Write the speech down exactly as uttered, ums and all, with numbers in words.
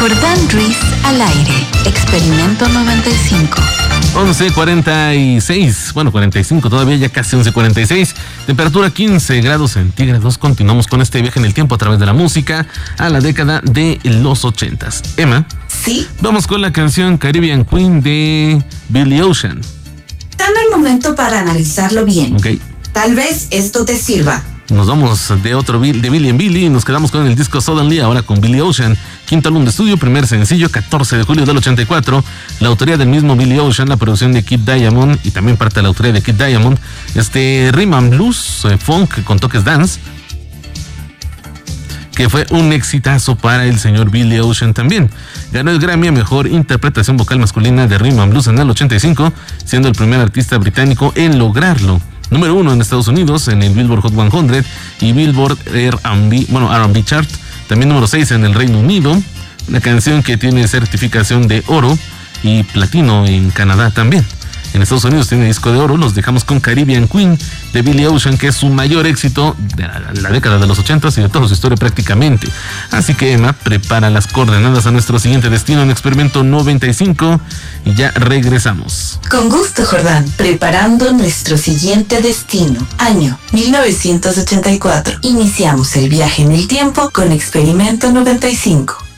Jordán Ruiz al aire. Experimento noventa y cinco. once cuarenta y seis, bueno, cuarenta y cinco todavía, ya casi once cuarenta y seis, temperatura quince grados centígrados. Continuamos con este viaje en el tiempo a través de la música a la década de los ochentas. Emma. Sí. Vamos con la canción Caribbean Queen de Billy Ocean. Dame el momento para analizarlo bien. Ok. Tal vez esto te sirva. Nos vamos de otro Bill, de Billy and Billy y nos quedamos con el disco Suddenly, ahora con Billy Ocean, quinto álbum de estudio, primer sencillo, catorce de julio del ochenta y cuatro, la autoría del mismo Billy Ocean, la producción de Kid Diamond y también parte de la autoría de Kid Diamond, este rhythm and blues, eh, funk con toques dance, que fue un exitazo para el señor Billy Ocean también. Ganó el Grammy a Mejor Interpretación Vocal Masculina de Rhythm and Blues en el ochenta y cinco, siendo el primer artista británico en lograrlo. Número uno en Estados Unidos en el Billboard Hot cien y Billboard R and B, bueno, R and B Chart. También número seis en el Reino Unido. Una canción que tiene certificación de oro y platino en Canadá también. En Estados Unidos tiene disco de oro. Los dejamos con Caribbean Queen de Billy Ocean, que es su mayor éxito de la, la década de los ochentas y de toda su historia prácticamente. Así que Emma, prepara las coordenadas a nuestro siguiente destino en Experimento noventa y cinco y ya regresamos. Con gusto, Jordán. Preparando nuestro siguiente destino. Año mil novecientos ochenta y cuatro. Iniciamos el viaje en el tiempo con Experimento noventa y cinco.